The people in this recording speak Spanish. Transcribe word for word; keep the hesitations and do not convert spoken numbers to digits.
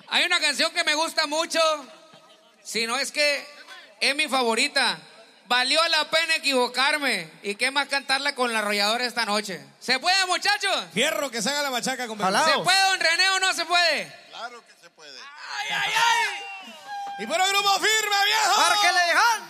Hay una canción que me gusta mucho, si no es que es mi favorita. Valió la pena equivocarme. ¿Y qué más cantarla con la arrolladora esta noche? ¿Se puede, muchachos? Fierro que se haga la machaca con ¿Se puede, don René, o no se puede? Claro que se puede. ¡Ay, ay, ay! Y por el grupo firme, viejo. Para que le dejan.